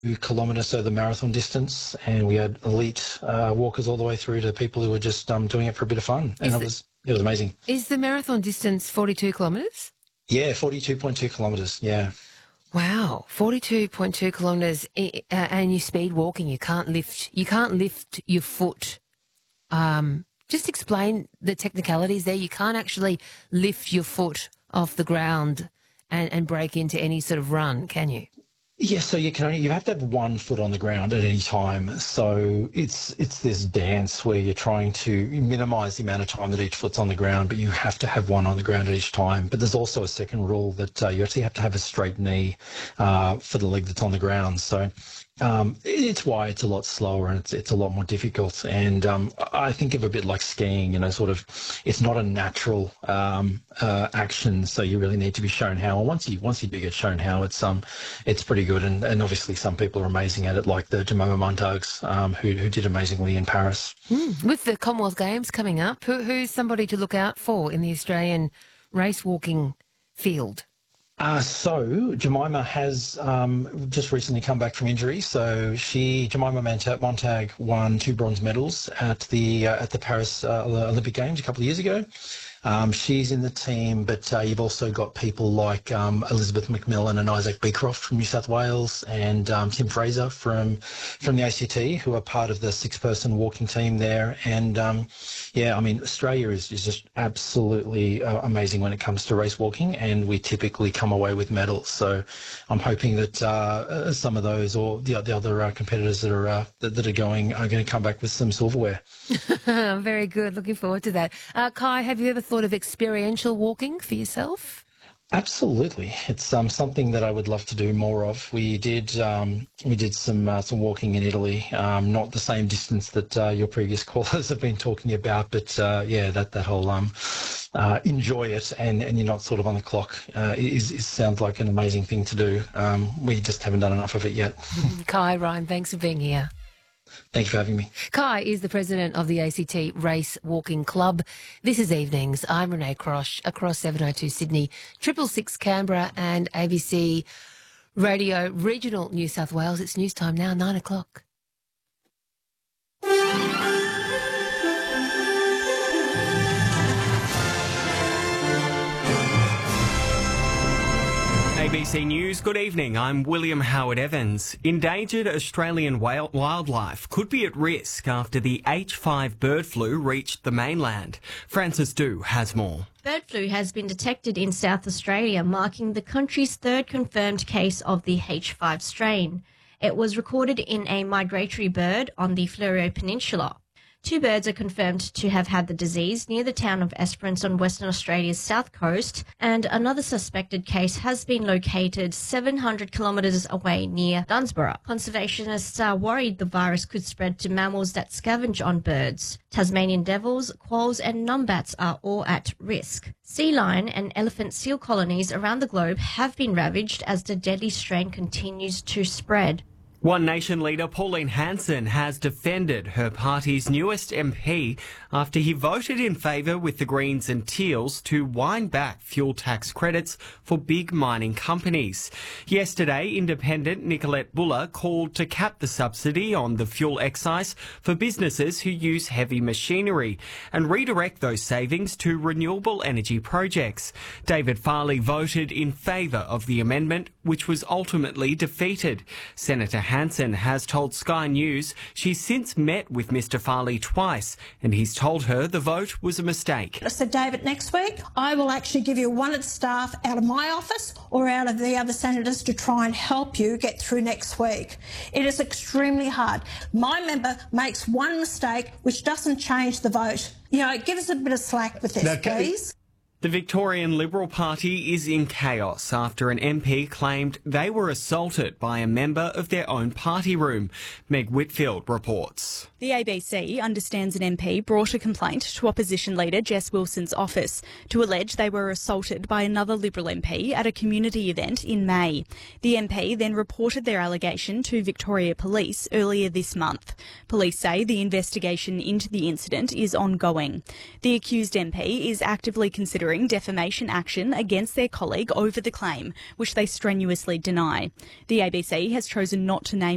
kilometres, so the marathon distance, and we had elite walkers all the way through to people who were just doing it for a bit of fun, and it was amazing. Is the marathon distance 42 kilometres? Yeah, 42.2 kilometres. Yeah. Wow, 42.2 kilometres, and you speed walking. You can't lift your foot. Just explain the technicalities there. You can't actually lift your foot off the ground and break into any sort of run, can you? Yeah, so you have to have one foot on the ground at any time. So it's this dance where you're trying to minimise the amount of time that each foot's on the ground, but you have to have one on the ground at each time. But there's also a second rule that you actually have to have a straight knee for the leg that's on the ground. So it's why it's a lot slower and it's a lot more difficult. And I think of it a bit like skiing, sort of it's not a natural action, so you really need to be shown how. And once you do get shown how, it's pretty good. And obviously some people are amazing at it, like the Jemima Montagues, who did amazingly in Paris. With the Commonwealth Games coming up, who's somebody to look out for in the Australian race walking field? So Jemima has just recently come back from injury. So Jemima Montague won 2 bronze medals at the Paris Olympic Games a couple of years ago. She's in the team, but you've also got people like Elizabeth McMillan and Isaac Beecroft from New South Wales, and Tim Fraser from the ACT, who are part of the 6-person walking team there. And Australia is just absolutely amazing when it comes to race walking, and we typically come away with medals. So I'm hoping that some of those or the other competitors that are going are going to come back with some silverware. Very good. Looking forward to that. Kai, have you ever thought of experiential walking for yourself? Absolutely, it's something that I would love to do more of. We did some walking in Italy, not the same distance that your previous callers have been talking about, but that whole enjoy it and you're not sort of on the clock sounds like an amazing thing to do. We just haven't done enough of it yet. Kai Ryan, thanks for being here. Thanks for having me. Kai is the president of the ACT Race Walking Club. This is Evenings. I'm Renee Crosh, across 702 Sydney, 666 Canberra and ABC Radio Regional New South Wales. It's news time now, 9 o'clock. ABC News, good evening. I'm William Howard Evans. Endangered Australian wildlife could be at risk after the H5 bird flu reached the mainland. Francis Du has more. Bird flu has been detected in South Australia, marking the country's 3rd confirmed case of the H5 strain. It was recorded in a migratory bird on the Fleurieu Peninsula. 2 birds are confirmed to have had the disease near the town of Esperance on Western Australia's south coast, and another suspected case has been located 700 kilometres away near Dunsborough. Conservationists are worried the virus could spread to mammals that scavenge on birds. Tasmanian devils, quolls and numbats are all at risk. Sea lion and elephant seal colonies around the globe have been ravaged as the deadly strain continues to spread. One Nation leader Pauline Hanson has defended her party's newest MP after he voted in favour with the Greens and Teals to wind back fuel tax credits for big mining companies. Yesterday, Independent Nicolette Buller called to cap the subsidy on the fuel excise for businesses who use heavy machinery and redirect those savings to renewable energy projects. David Farley voted in favour of the amendment, which was ultimately defeated. Senator Hanson has told Sky News she's since met with Mr Farley twice, and he's told her the vote was a mistake. I said, David, next week I will actually give you one of the staff out of my office or out of the other senators to try and help you get through next week. It is extremely hard. My member makes one mistake which doesn't change the vote. Give us a bit of slack with this, please. The Victorian Liberal Party is in chaos after an MP claimed they were assaulted by a member of their own party room. Meg Whitfield reports. The ABC understands an MP brought a complaint to opposition leader Jess Wilson's office to allege they were assaulted by another Liberal MP at a community event in May. The MP then reported their allegation to Victoria Police earlier this month. Police say the investigation into the incident is ongoing. The accused MP is actively considering defamation action against their colleague over the claim, which they strenuously deny. The ABC has chosen not to name